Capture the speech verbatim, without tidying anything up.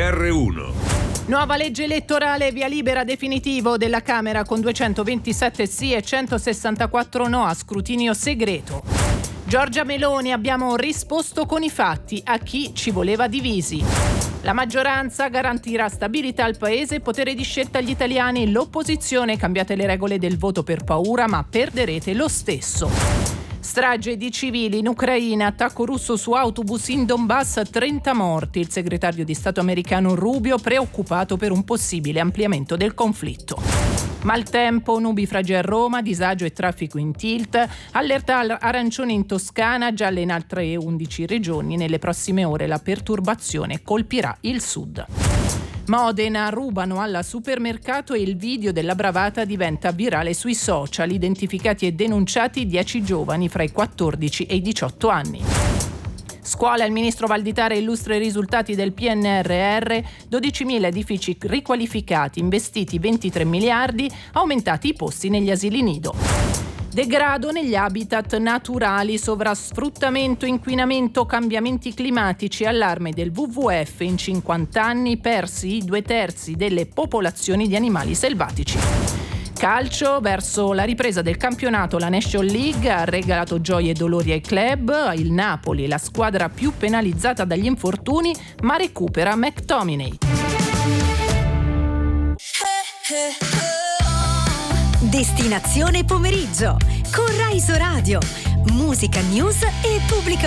R uno. Nuova legge elettorale, via libera definitivo della Camera con duecentoventisette sì e centosessantaquattro no a scrutinio segreto. Giorgia Meloni, abbiamo risposto con i fatti a chi ci voleva divisi. La maggioranza garantirà stabilità al paese e potere di scelta agli italiani. L'opposizione, cambiate le regole del voto per paura, ma perderete lo stesso. Strage di civili in Ucraina, attacco russo su autobus in Donbass, trenta morti. Il segretario di Stato americano Rubio preoccupato per un possibile ampliamento del conflitto. Maltempo, nubifragi a Roma, disagio e traffico in tilt, allerta arancione in Toscana, gialle in altre undici regioni. Nelle prossime ore la perturbazione colpirà il sud. Modena, rubano alla supermercato e il video della bravata diventa virale sui social. Identificati e denunciati dieci giovani fra i quattordici e i diciotto anni. Scuola, il ministro Valditara illustra i risultati del P N R R, dodicimila edifici riqualificati, investiti ventitré miliardi, aumentati i posti negli asili nido. Degrado negli habitat naturali, sovrasfruttamento, inquinamento, cambiamenti climatici, allarme del W W F, in cinquanta anni persi i due terzi delle popolazioni di animali selvatici. Calcio, verso la ripresa del campionato, la National League ha regalato gioie e dolori ai club. Il Napoli è la squadra più penalizzata dagli infortuni, ma recupera McTominay. Destinazione pomeriggio con Rai Radio, musica, news e pubblica